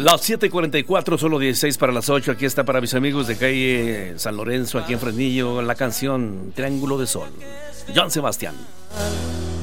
Las 7:44, solo 16 para las 8. Aquí está para mis amigos de calle San Lorenzo, aquí en Fresnillo, la canción Triángulo de Sol. Joan Sebastián.